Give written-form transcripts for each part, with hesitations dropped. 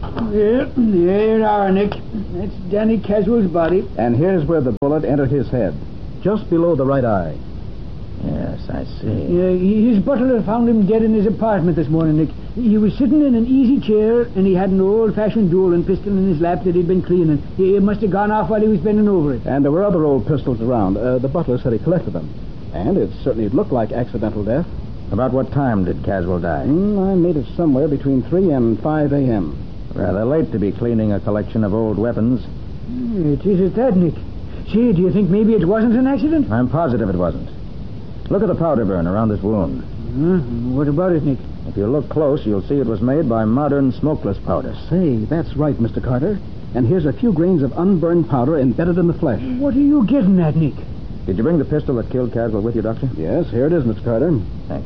There you are, Nick. That's Danny Caswell's body. And here's where the bullet entered his head, just below the right eye. Yes, I see. His butler found him dead in his apartment this morning, Nick. He was sitting in an easy chair, and he had an old-fashioned dueling pistol in his lap that he'd been cleaning. He must have gone off while he was bending over it. And there were other old pistols around. The butler said he collected them. And it certainly looked like accidental death. About what time did Caswell die? I made it somewhere between 3 and 5 a.m. Rather late to be cleaning a collection of old weapons. It is at that, Nick. Say, do you think maybe it wasn't an accident? I'm positive it wasn't. Look at the powder burn around this wound. What about it, Nick? If you look close, you'll see it was made by modern smokeless powder. Say, that's right, Mr. Carter. And here's a few grains of unburned powder embedded in the flesh. What are you getting at, Nick? Did you bring the pistol that killed Caswell with you, Doctor? Yes, here it is, Mr. Carter. Thanks.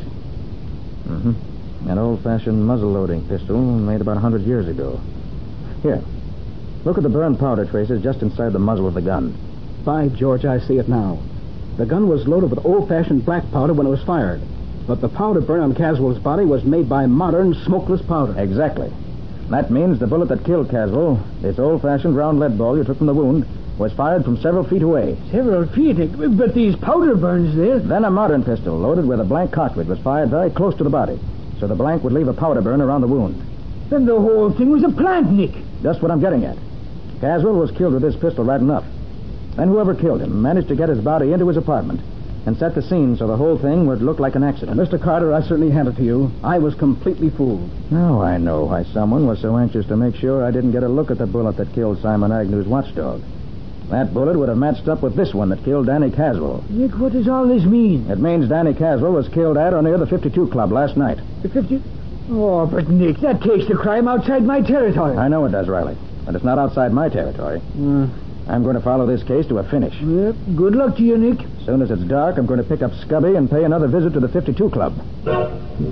An old-fashioned muzzle-loading pistol made about 100 years ago. Here. Look at the burned powder traces just inside the muzzle of the gun. By George, I see it now. The gun was loaded with old-fashioned black powder when it was fired. But the powder burn on Caswell's body was made by modern smokeless powder. Exactly. That means the bullet that killed Caswell, this old-fashioned round lead ball you took from the wound, was fired from several feet away. Several feet? But these powder burns there. Then a modern pistol loaded with a blank cartridge was fired very close to the body, so the blank would leave a powder burn around the wound. Then the whole thing was a plant, Nick. Just what I'm getting at. Caswell was killed with this pistol right enough. Then whoever killed him managed to get his body into his apartment and set the scene so the whole thing would look like an accident. Mr. Carter, I certainly hand it to you. I was completely fooled. Now I know why someone was so anxious to make sure I didn't get a look at the bullet that killed Simon Agnew's watchdog. That bullet would have matched up with this one that killed Danny Caswell. Nick, what does all this mean? It means Danny Caswell was killed at or near the 52 Club last night. The 50... Oh, but Nick, that takes the crime outside my territory. I know it does, Riley. But it's not outside my territory. I'm going to follow this case to a finish. Yep. Good luck to you, Nick. As soon as it's dark, I'm going to pick up Scubby and pay another visit to the 52 Club.